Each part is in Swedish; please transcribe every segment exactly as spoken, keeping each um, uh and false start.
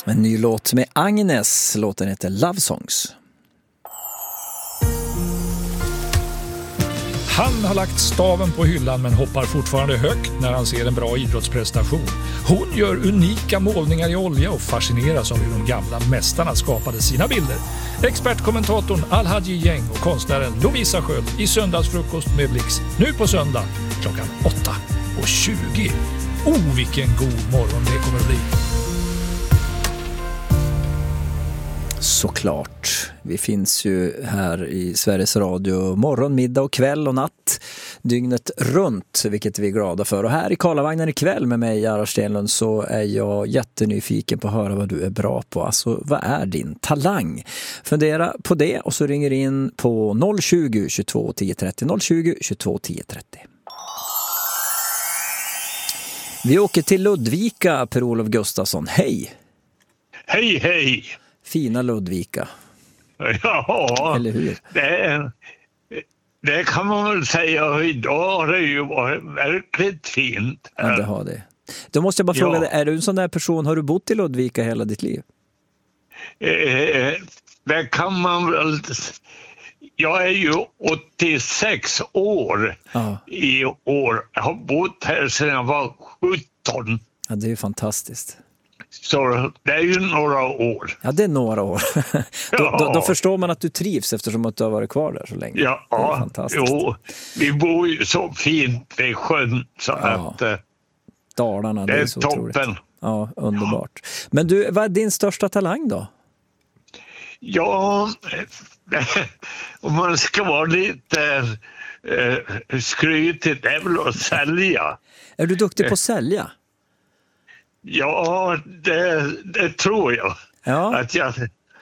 En ny låt med Agnes, låten heter Love Songs. Han har lagt staven på hyllan men hoppar fortfarande högt när han ser en bra idrottsprestation. Hon gör unika målningar i olja och fascineras av hur de gamla mästarna skapade sina bilder. Expertkommentatorn Al-Hadji Gäng och konstnären Lovisa Sköld i Söndagsfrukost med Blix. Nu på söndag klockan åtta och tjugo. Oh, vilken god morgon det kommer att bli. Såklart. Vi finns ju här i Sveriges Radio morgon, middag och kväll och natt dygnet runt, vilket vi är glada för. Och här i Karlavagnen ikväll med mig, Jara Stenlund, så är jag jättenyfiken på att höra vad du är bra på. Alltså, vad är din talang? Fundera på det och så ringer in på noll tjugo, tjugotvå, tio trettio. noll tjugo, tjugotvå, tio trettio. Vi åker till Ludvika, Per-Olof Gustafsson. Hej! Hej, hej! Fina Ludvika. Ja, eller hur? Det, det kan man väl säga. Idag har det ju varit verkligt fint. Ja, det har det. Då måste jag bara fråga ja. dig, är du en sån där person, har du bott i Ludvika hela ditt liv? Eh, det kan man väl... Jag är ju åttiosex år ja. i år. Jag har bott här sedan jag var sjutton. Ja, det är ju fantastiskt. Så det är ju några år. Ja, det är några år. då, ja. då, då förstår man att du trivs eftersom att du har varit kvar där så länge. Ja, det är fantastiskt. Jo, vi bor ju så fint vid sjön så ja. att... Eh, Dalarna, det, det är, är så toppen. otroligt. Ja, underbart. Men du, vad är din största talang då? Ja, om man ska vara lite eh, skrytig, det är väl att sälja. Är du duktig på att sälja? Ja, det, det tror jag. Ja. Att jag.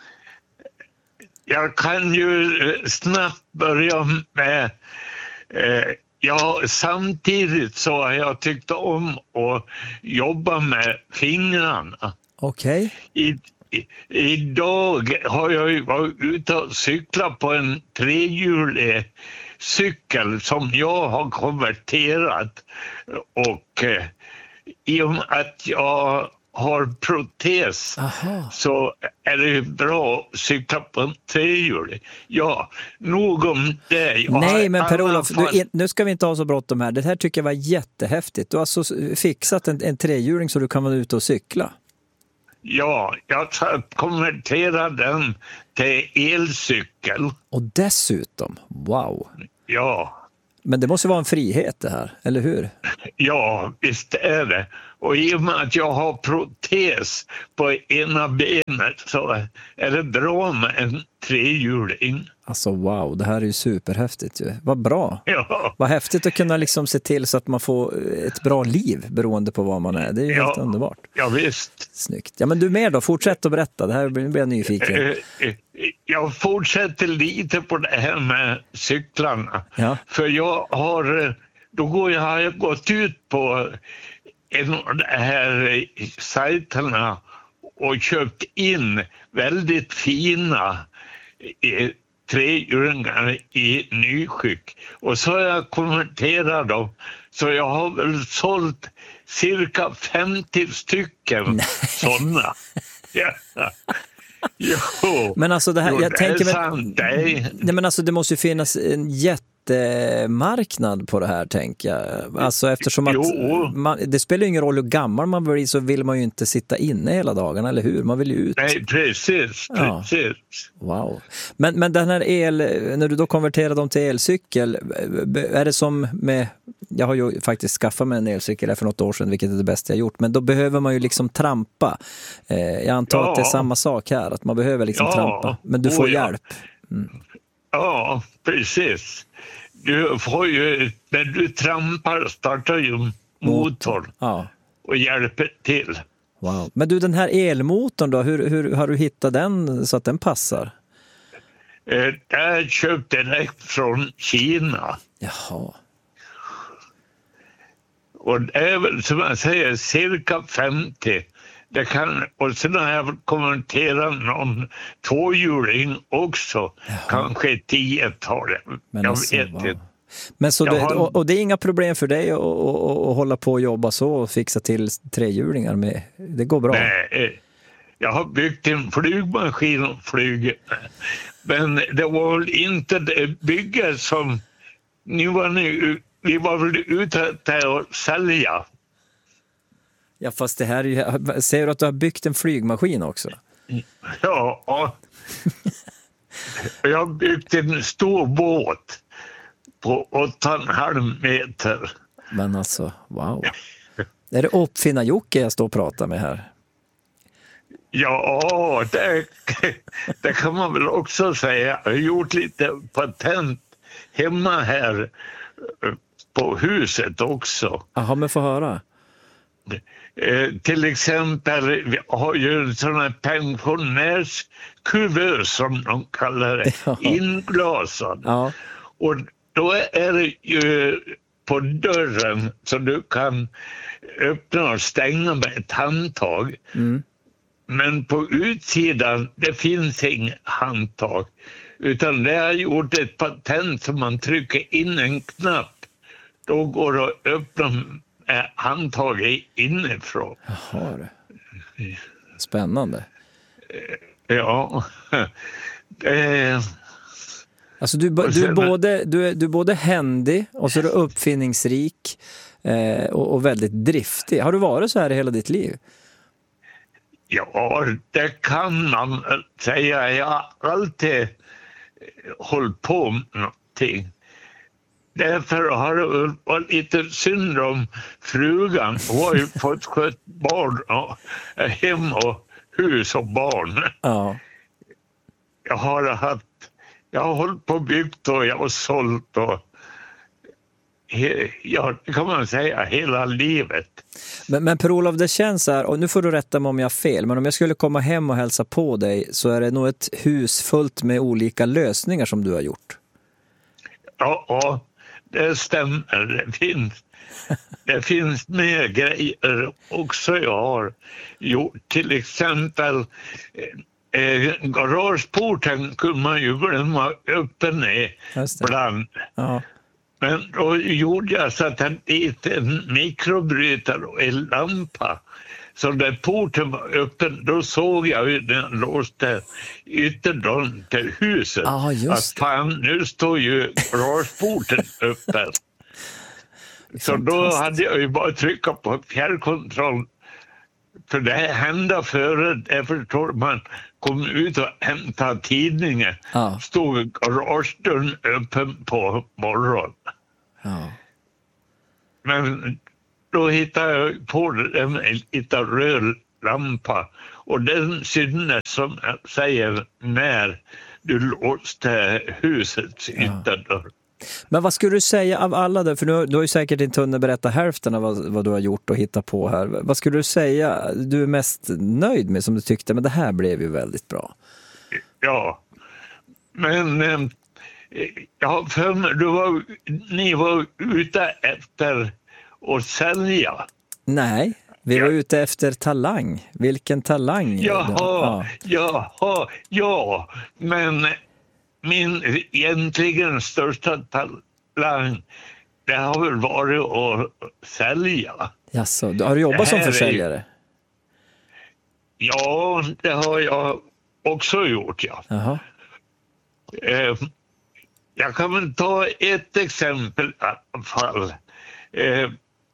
Jag kan ju snabbt börja med... Eh, ja, samtidigt så har jag tyckt om att jobba med fingrarna. Okej. Okay. I, i, idag har jag ju varit ute och cyklat på en trehjulig cykel som jag har konverterat. Och eh, i och med att jag har protes Aha. så är det bra att cykla på en trehjulig. Ja, nog om det. Jag Nej, men Per-Olof, fall... du, nu ska vi inte ha så bråttom här. Det här tycker jag var jättehäftigt. Du har alltså fixat en, en trehjuling så du kan vara ute och cykla. Ja, jag konverterade den till elcykel. Och dessutom, wow. Ja. Men det måste vara en frihet det här, eller hur? Ja, visst är det. Och i och med att jag har protes på ena benet så är det bra med en trehjuling. Alltså wow, det här är ju superhäftigt ju. Vad bra. Ja. Vad häftigt att kunna liksom se till så att man får ett bra liv beroende på vad man är. Det är ju ja. helt underbart. Ja, visst. Snyggt. Ja, men du mer då? Fortsätt att berätta. Det här blir jag nyfiken. Jag fortsätter lite på det här med cyklarna. Ja. För jag har, då går jag, har jag gått ut på en av de här sajterna och köpt in väldigt fina trehjulingar i nyskick. Och så har jag konverterat dem. Så jag har väl sålt cirka femtio stycken sådana. Ja. Jo, men alltså det här, jo, jag det tänker är sant, det är... Nej, men alltså det måste ju finnas en jättemarknad på det här, tänker jag. Alltså eftersom att man, det spelar ju ingen roll hur gammal man blir, så vill man ju inte sitta inne hela dagarna, eller hur? Man vill ju ut. Nej, precis, ja. precis. Wow. Men, men den här el, när du då konverterar dem till elcykel, är det som med, jag har ju faktiskt skaffat mig en elcykel för något år sedan, vilket är det bästa jag gjort, men då behöver man ju liksom trampa. Eh, jag antar ja. att det är samma sak här, att man behöver liksom ja. trampa, men du får oh, ja. hjälp. Mm. Ja, precis. Du får ju, när du trampar startar ju motorn ja. och hjälper till. Wow. Men du, den här elmotorn då, hur, hur har du hittat den så att den passar? Eh, jag köpte direkt från Kina. Jaha. Och det är väl som jag säger cirka femtio. Det kan, och sen har jag konverterat någon tvåhjuling också. Jaha. Kanske tiotal. Jag alltså, vet wow. inte. Men så det, har... och, och det är inga problem för dig att, att, att hålla på och jobba så och fixa till trehjulingar med, det går bra? Nej, Jag har byggt en flygmaskin och flyger. Men det var väl inte det bygget som ni var nu, vi var väl ute efter att sälja. Ja, fast det här är ju, säger du att du har byggt en flygmaskin också? Ja, ja. Jag har byggt en stor båt på åtta och en halv meter. Men alltså, wow. Är det Uppfinnar-Jocke jag står och pratar med här? Ja, det, det kan man väl också säga. Jag har gjort lite patent hemma här på huset också. Jaha, men få höra. Eh, till exempel, vi har ju en sån här pensionärskuvös som de kallar det, ja. inglasad. Ja. Och då är det ju på dörren så du kan öppna och stänga med ett handtag. Mm. Men på utsidan, det finns inget handtag. Utan det har gjort ett patent som man trycker in en knapp. Då går det att öppna handtaget inifrån. Jaha, det. Spännande. Ja. Det... Alltså du, du, är både, du, är, du är både händig och så är du uppfinningsrik eh, och, och väldigt driftig. Har du varit så här i hela ditt liv? Ja, det kan man säga. Jag har alltid hållit på med någonting. Därför har det varit lite synd om frugan. Hon har ju fått skött barn och hem och hus och barn. Ja. Jag har haft, jag har hållit på byggt och jag har sålt och ja, det kan man säga hela livet. Men, men Per-Olof, det känns så här, och nu får du rätta mig om jag har fel, men om jag skulle komma hem och hälsa på dig så är det nog ett hus fullt med olika lösningar som du har gjort. Ja, ja, det stämmer. Det finns, det finns mer grejer också jag har gjort. Till exempel eh, garageporten kunde man ju glömma öppen ibland. Ja. Men då gjorde jag så att jag dit en mikrobrytare och en lampa. Så när porten var öppen, då såg jag ju när jag låste ytterdörren till huset. Ah, just att fan, nu står ju garageporten öppen. Så då hade jag ju bara trycka på fjärrkontroll. För det hände före, det förstår man, kom ut och hämtade tidningen. Ah. Stod garagedörren öppen på morgonen. Ja. Men då hittade jag på en liten röd lampa. Och den syntes som jag säger när du låste husets ytterdörr. Men vad skulle du säga av alla där? För du, du har ju säkert inte hunnit berätta hälften av vad, vad du har gjort och hittat på här. Vad skulle du säga du är mest nöjd med som du tyckte, men det här blev ju väldigt bra? Ja, men eh, ja, för du var, ni var ute efter att sälja. Nej, vi var ja. ute efter talang. Vilken talang? Jaha, ja. jaha, ja, men min egentligen största talang, det har väl varit att sälja. Jaså, har du jobbat som försäljare? Är... Ja, det har jag också gjort, ja. Jaha. Eh, jag kan väl ta ett exempel i alla fall. Eh,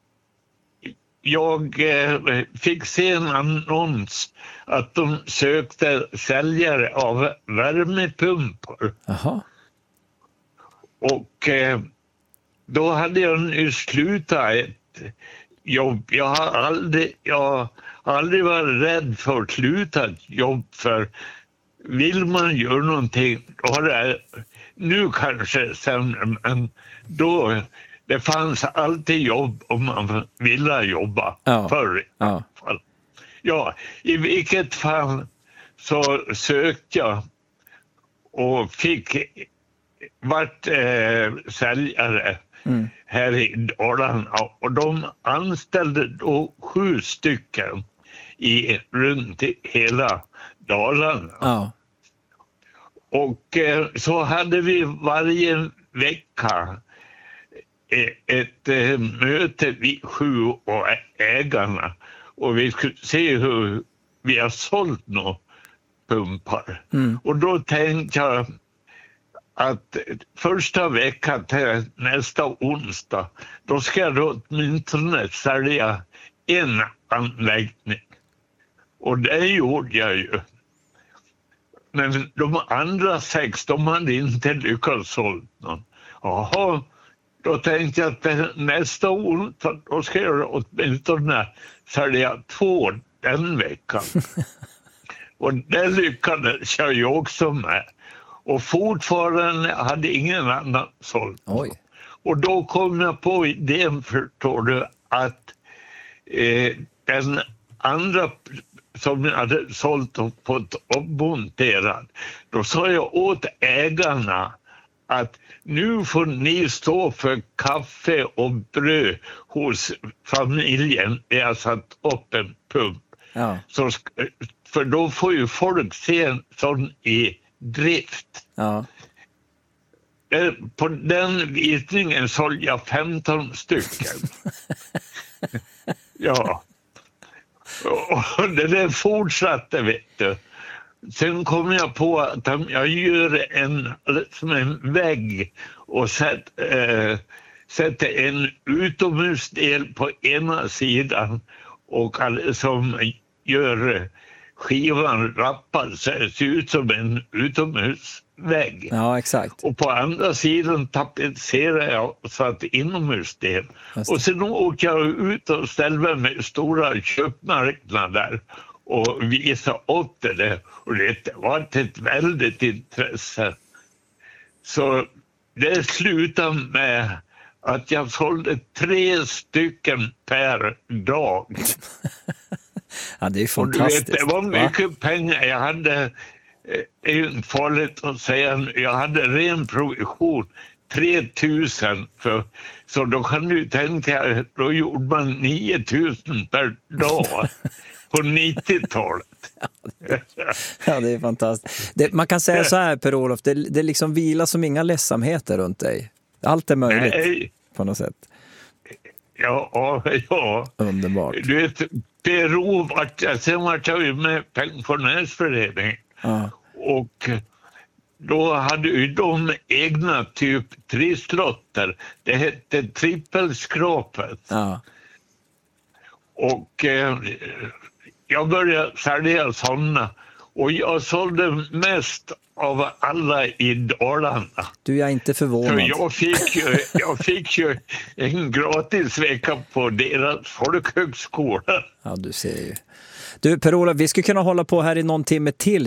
jag eh, fick se en annons att de sökte säljare av värmepumpar. Jaha. Och eh, då hade jag nu slutat ett jobb. Jag har aldrig, jag har aldrig varit rädd för att sluta ett jobb, för vill man göra någonting, då har det, nu kanske sämre, men då, det fanns alltid jobb om man ville jobba ja. förr. Ja. ja, i vilket fall så sökte jag och fick vart eh, säljare mm. här i Dalarna, och de anställde då sju stycken i runt hela Dalarna. Ja. Och eh, så hade vi varje vecka eh, ett eh, möte vid sju och ägarna, och vi skulle se hur vi har sålt några pumpar. Mm. Och då tänkte jag att första veckan till nästa onsdag, då ska jag då åtminstone sälja en anläggning. Och det gjorde jag ju. Men de andra sex, de hade inte lyckats sålt någon. Jaha, då tänkte jag att nästa onsdag, då ska jag åtminstone sälja två den veckan. Och det lyckades jag ju också med. Och fortfarande hade ingen annan sålt. Oj. Och då kom jag på idén, förstår du, att eh, den andra som jag hade sålt och fått uppmonterad, då sa jag åt ägarna att nu får ni stå för kaffe och bröd hos familjen. Vi har satt upp en pump. Ja. Så, för då får ju folk se en sån i drift. Ja. På den visningen sålde jag femton stycken. Ja. Och det där fortsatte, vet du. Sen kom jag på att om jag gör en, som en vägg och sätter, äh, sätter en utomhusdel på ena sidan och som gör skivan rappad så det ser ut som en utomhusvägg. Ja, exakt. Och på andra sidan tapetserar jag så att inomhusdel. Och sen åker jag ut och ställer mig med stora köpmarknader och visar upp det där. Och det var ett väldigt intresse. Så det slutade med att jag sålde tre stycken per dag. Ja, det är fantastiskt. Och du vet, det var mycket va? pengar. Jag hade, det är ju farligt att säga, jag hade ren provision, tre tusen. För, så då kan du tänka, då gjorde man nio tusen per dag på nittiotalet. Ja, det är fantastiskt. Det, man kan säga så här, Per-Olof, det, det liksom vilar som inga ledsamheter runt dig. Allt är möjligt. Nej. På något sätt. Ja, ja. Underbart. Du vet, P R O vart jag, sen var jag ju med pensionärsföreningen. Ja. Och då hade ju de egna typ trisslotter. Det hette trippelskrapet. Ja. Och eh, jag började sälja sådana. Och jag sålde mest av alla i Dalarna. Du är inte förvånad. Så jag fick ju, jag fick ju en gratis vecka på deras folkhögskola. Ja, du ser ju. Du, Per-Olof, vi skulle kunna hålla på här i någon timme till.